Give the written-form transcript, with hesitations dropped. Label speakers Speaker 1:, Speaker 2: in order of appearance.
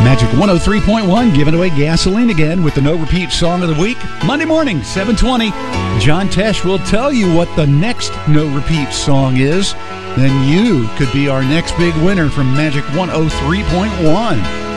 Speaker 1: Magic 103.1 giving away gasoline again with the No Repeat Song of the Week. Monday morning, 7:20. John Tesh will tell you what the next No Repeat song is. Then you could be our next big winner from Magic 103.1.